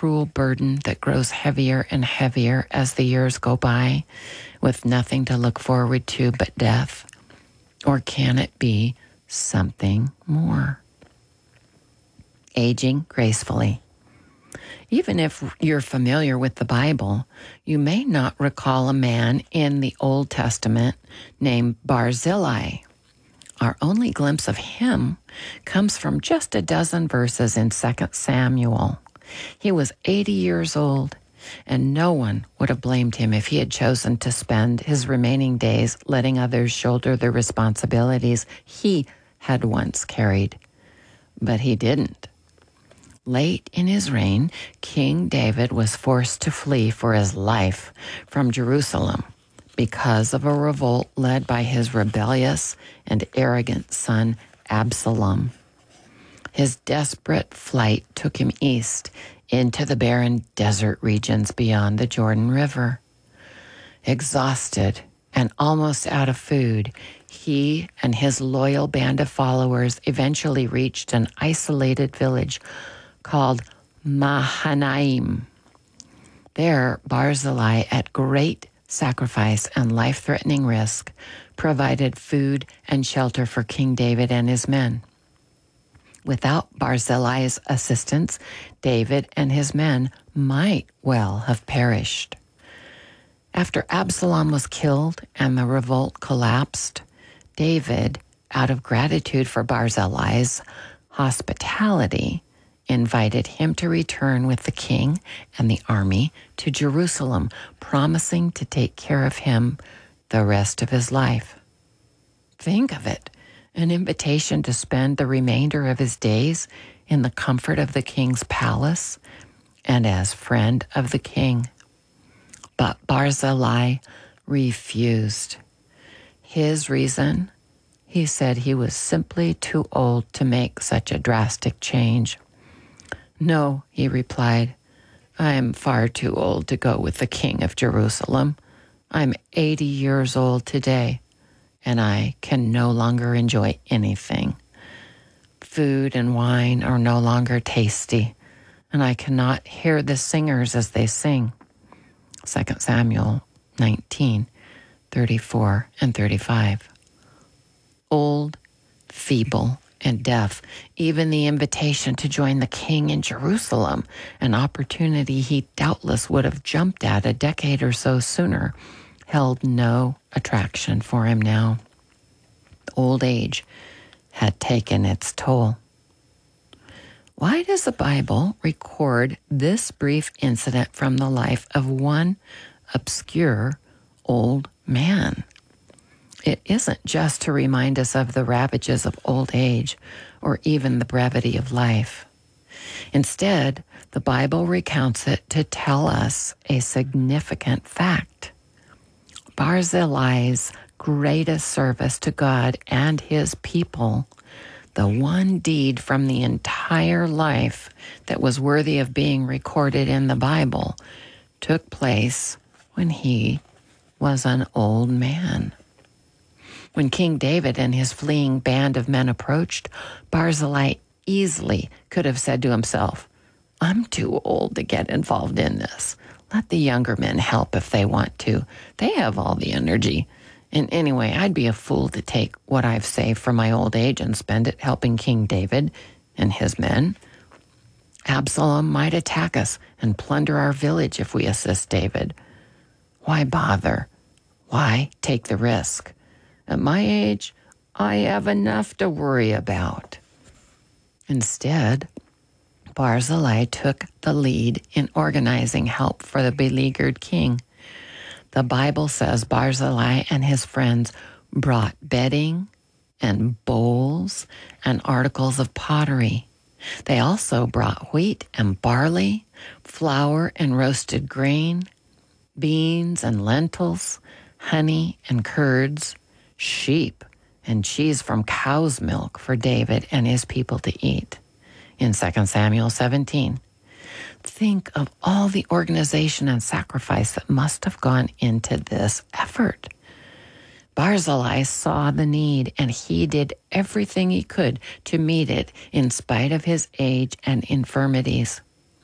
cruel burden that grows heavier and heavier as the years go by, with nothing to look forward to but death? Or can it be something more? Aging gracefully. Even if you're familiar with the Bible, you may not recall a man in the Old Testament named Barzillai. Our only glimpse of him comes from just a dozen verses in 2 Samuel. He was 80 years old, and no one would have blamed him if he had chosen to spend his remaining days letting others shoulder the responsibilities he had once carried. But he didn't. Late in his reign, King David was forced to flee for his life from Jerusalem because of a revolt led by his rebellious and arrogant son Absalom. His desperate flight took him east into the barren desert regions beyond the Jordan River. Exhausted and almost out of food, he and his loyal band of followers eventually reached an isolated village called Mahanaim. There, Barzillai, at great sacrifice and life-threatening risk, provided food and shelter for King David and his men. Without Barzillai's assistance, David and his men might well have perished. After Absalom was killed and the revolt collapsed, David, out of gratitude for Barzillai's hospitality, invited him to return with the king and the army to Jerusalem, promising to take care of him the rest of his life. Think of it, an invitation to spend the remainder of his days in the comfort of the king's palace and as friend of the king. But Barzillai refused. His reason, he said he was simply too old to make such a drastic change. "No," he replied, "I am far too old to go with the king of Jerusalem. I'm 80 years old today, and I can no longer enjoy anything. Food and wine are no longer tasty, and I cannot hear the singers as they sing." 2 Samuel 19, 34 and 35. Old, feeble, and deaf, even the invitation to join the king in Jerusalem, an opportunity he doubtless would have jumped at a decade or so sooner, held no attraction for him now. Old age had taken its toll. Why does the Bible record this brief incident from the life of one obscure old man? It isn't just to remind us of the ravages of old age or even the brevity of life. Instead, the Bible recounts it to tell us a significant fact. Barzillai's greatest service to God and his people, the one deed from the entire life that was worthy of being recorded in the Bible, took place when he was an old man. When King David and his fleeing band of men approached, Barzillai easily could have said to himself, "I'm too old to get involved in this. Let the younger men help if they want to. They have all the energy. And anyway, I'd be a fool to take what I've saved for my old age and spend it helping King David and his men. Absalom might attack us and plunder our village if we assist David. Why bother? Why take the risk? At my age, I have enough to worry about." Instead, Barzillai took the lead in organizing help for the beleaguered king. The Bible says Barzillai and his friends brought bedding and bowls and articles of pottery. They also brought wheat and barley, flour and roasted grain, beans and lentils, honey and curds, sheep and cheese from cow's milk for David and his people to eat. In 2 Samuel 17, think of all the organization and sacrifice that must have gone into this effort. Barzillai saw the need, and he did everything he could to meet it in spite of his age and infirmities.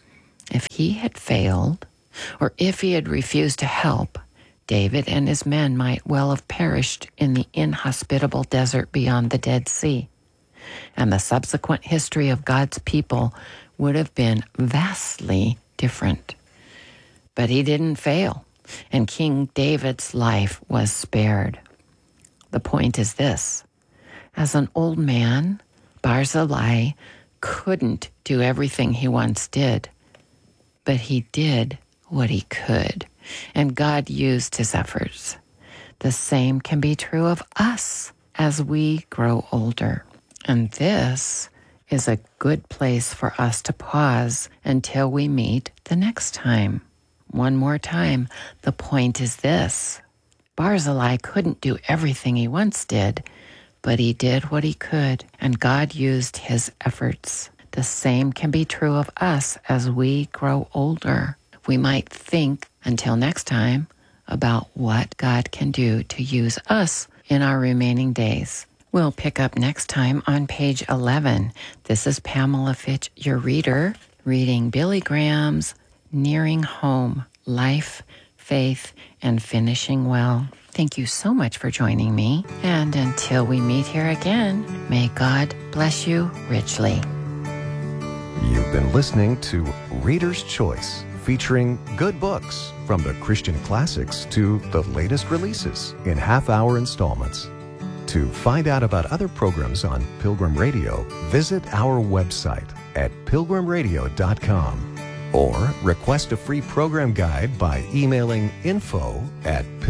If he had failed, or if he had refused to help, David and his men might well have perished in the inhospitable desert beyond the Dead Sea, and the subsequent history of God's people would have been vastly different. But he didn't fail, and King David's life was spared. The point is this: as an old man, Barzillai couldn't do everything he once did, but he did what he could, and God used his efforts. The same can be true of us as we grow older. And this is a good place for us to pause until we meet the next time. One more time, the point is this: Barzillai couldn't do everything he once did, but he did what he could, and God used his efforts. The same can be true of us as we grow older. We might think, until next time, about what God can do to use us in our remaining days. We'll pick up next time on page 11. This is Pamela Fitch, your reader, reading Billy Graham's Nearing Home, Life, Faith, and Finishing Well. Thank you so much for joining me. And until we meet here again, may God bless you richly. You've been listening to Reader's Choice, featuring good books from the Christian classics to the latest releases in half-hour installments. To find out about other programs on Pilgrim Radio, visit our website at pilgrimradio.com or request a free program guide by emailing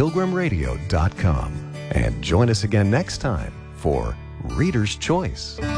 info@pilgrimradio.com. And join us again next time for Reader's Choice.